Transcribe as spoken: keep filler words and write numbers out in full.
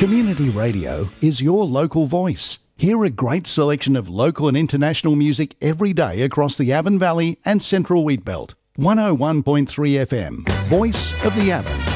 Community radio is your local voice. Hear a great selection of local and international music every day across the Avon Valley and Central Wheatbelt. one oh one point three F M, Voice of the Avon.